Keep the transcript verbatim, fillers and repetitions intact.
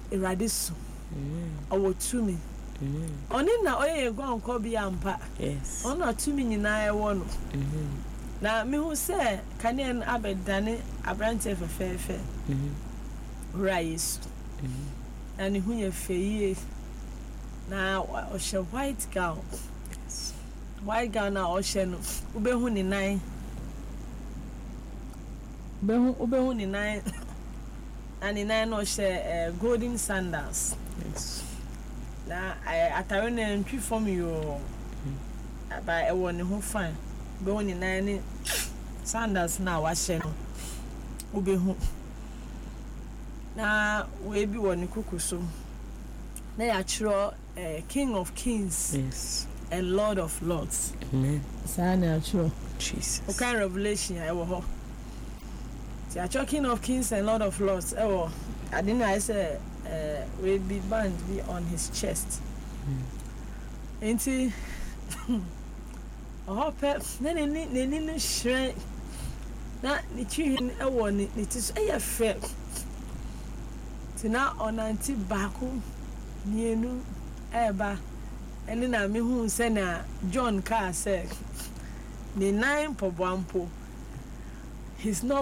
eradiso owo tumi oni na oye gwanko bi ampa yes ona tumi nyina ewo no na me hu se kanen abedane abrante fefefe rise and hu ye feye na o she white gown white gown na o she no ube hu ni nine ube hu ube hu ni nine and ni nine no she uh, golden sandals yes na atare na ntwi form yo aba e woni ho fine ube hu ni nine sandals na wa she no ube hu na we bi woni kukuso na ya chiro uh, King of Kings yes and Lord of Lords amen sana chiro Jesus okay revelation e wo ho ti a King of Kings and Lord of Lords e wo I didn't I say uh, we be band be on his chest enti oh pe na ni ni ni no shre na ni chihin e wo ni ni ti e ya fe tina onanti baako nienu eba eni na me hu se na John ka se ni nine pobampo he's not